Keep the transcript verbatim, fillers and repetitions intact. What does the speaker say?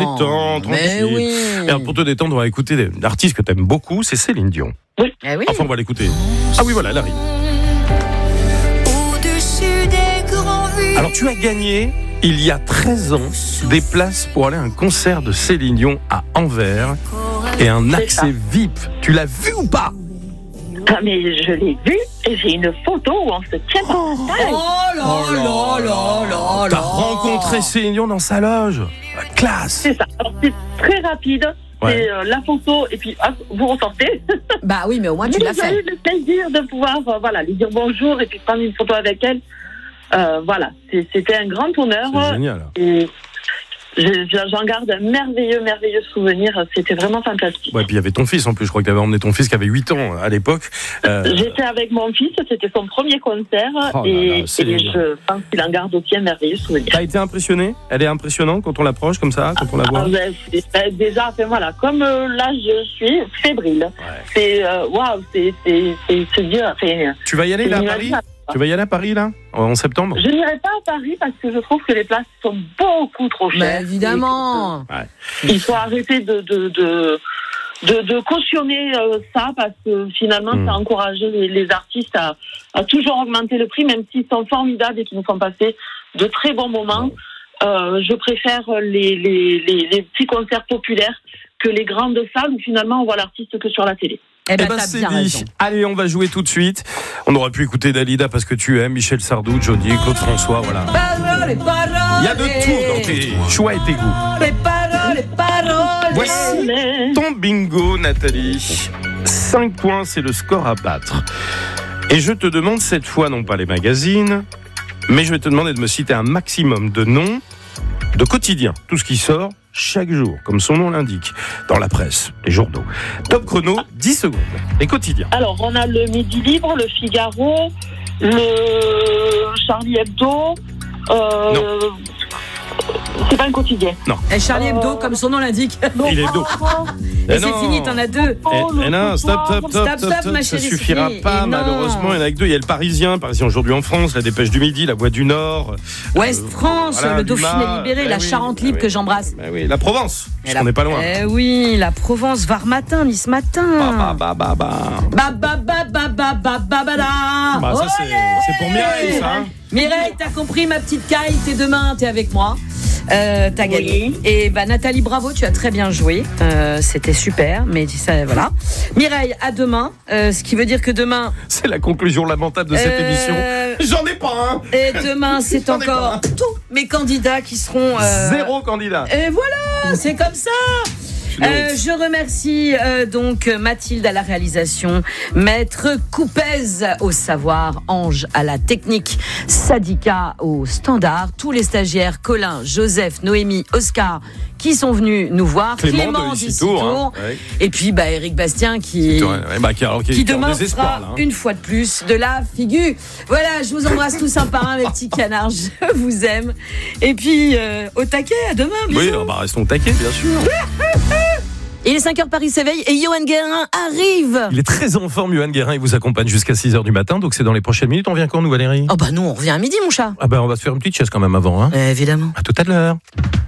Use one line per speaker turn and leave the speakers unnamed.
détends, tranquille.
Mais oui.
Et alors, pour te détendre, on va écouter l'artiste que t'aimes beaucoup, c'est Céline Dion.
Oui.
Eh oui.
Enfin, on va l'écouter. Ah oui, voilà, elle arrive.
Au-dessus des grands vues.
Alors, tu as gagné, il y a treize ans, des places pour aller à un concert de Céline Dion à Anvers et un accès V I P. Tu l'as vu ou pas?
Ah, mais je l'ai vu et j'ai une photo où on se tient par
Oh
la taille.
là là là là là.
T'as rencontré Céline Dion dans sa loge. La classe.
C'est ça. Alors, c'est très rapide.
Ouais.
C'est euh, la photo et puis hop, vous ressortez.
Bah oui, mais au moins tu
Mais
l'as
j'ai
fait.
eu le plaisir de pouvoir euh, voilà, lui dire bonjour et puis prendre une photo avec elle. Euh, voilà, c'est, c'était un grand honneur.
C'est génial.
Et je- j'en garde un merveilleux, merveilleux souvenir. C'était vraiment fantastique.
Ouais, puis il y avait ton fils en plus. Je crois que tu avais emmené ton fils qui avait huit ans à l'époque. Euh,
J'étais avec mon fils, c'était son premier concert
Oh là
et,
là, c'est
et
génial.
je pense qu'il en garde aussi un merveilleux souvenir.
T'as été impressionné? Elle est impressionnante quand on l'approche comme ça, quand on la voit?
Ah, ben, c'est- ben, déjà, enfin, voilà, comme euh, là je suis fébrile,
Ouais.
c'est euh, waouh, c'est c'est c'est se dire. Enfin,
Tu vas y aller là à
c'est
Paris?
inimaginable.
Tu vas y aller à Paris là en septembre?
Je n'irai pas à Paris parce que je trouve que les places sont beaucoup trop chères.
Bah évidemment.
Il faut arrêter de de de de, de cautionner euh, ça parce que finalement
Mm.
ça encourage les, les artistes à, à toujours augmenter le prix même s'ils sont formidables et qu'ils nous font passer de très bons moments. Euh, je préfère les, les les les petits concerts populaires que les grandes salles où finalement on voit l'artiste que sur la télé.
Eh ben,
Eh ben,
t'as
c'est
bien
dit.
raison.
Allez, on va jouer tout de suite. On aurait pu écouter Dalida parce que tu aimes, Michel Sardou, Johnny, Claude François, voilà.
Parole, parole.
Il y a de tout dans tes choix et tes goûts.
Les paroles, paroles.
Voici ton bingo, Nathalie. cinq points, c'est le score à battre. Et je te demande cette fois, non pas les magazines, mais je vais te demander de me citer un maximum de noms de quotidiens. Tout ce qui sort chaque jour, comme son nom l'indique, dans la presse, les journaux. Top chrono, dix secondes. Les quotidiens.
Alors, on a le Midi Libre, le Figaro, le Charlie Hebdo. Euh,
Non.
C'est pas un quotidien.
Et Charlie Hebdo, comme son nom l'indique.
Il est dos.
Et
Eh
c'est
non.
fini, t'en as deux.
Eh, eh non, stop, stop, stop,
Stop,
stop,
stop, ma
ça
chérie,
suffira
c'est fini.
pas,
Et non.
malheureusement. Il y en a que deux. Il y a le Parisien, Parisien aujourd'hui en France, la Dépêche du Midi, la Voix du Nord.
Ouest
Euh,
France,
voilà,
le Dauphiné
Dumas.
libéré,
Eh
la
oui,
Charente
eh
libre
oui.
que j'embrasse.
Eh oui, la Provence,
Et
parce qu'on n'est pas loin.
Eh oui, la Provence, Var matin, Nice matin.
Bah, bah, bah, bah.
Ba ba ba ba ba ba ba ba da.
Bah, ça, c'est,
Olé.
c'est pour Mireille, ça. Hein.
Mireille, t'as compris ma petite caille, t'es demain, t'es avec moi. Euh, t'as gagné.
Oui.
Et bah Nathalie, bravo, tu as très bien joué. Euh, c'était super, mais ça, voilà. Mireille, à demain. Euh, ce qui veut dire que demain.
C'est la conclusion lamentable de cette
euh,
émission. J'en ai pas un.
Et demain, c'est
J'en ai pas
encore
un.
tous mes candidats qui seront. euh,
Zéro candidat.
Et voilà, c'est comme ça. Euh, je remercie euh, donc Mathilde à la réalisation, Maître Coupez au savoir, Ange à la technique, Sadika au standard, tous les stagiaires, Colin, Joseph, Noémie, Oscar qui sont venus nous voir,
Clément de
d'Ici
Icitour,
Tour,
hein. Ouais.
et puis bah, Eric Bastien qui,
Ouais, ouais, bah, qui, alors, qui,
qui
qui est en
demain
désespoir,
fera
là, hein.
une fois de plus de la figure. Voilà, je vous embrasse tous un par un, mes petits canards, je vous aime. Et puis euh, au taquet, à demain. Bisous.
Oui, alors, bah, restons taqués, bien sûr.
Il est cinq heures, Paris s'éveille et Johan Guérin arrive.
Il est très en forme, Johan Guérin. Il vous accompagne jusqu'à six heures du matin. Donc, c'est dans les prochaines minutes. On vient quand, nous, Valérie?
Oh bah nous, on revient à midi, mon chat.
Ah, ben, on va se faire une petite chaise quand même avant. Hein.
Euh, évidemment.
À tout à l'heure.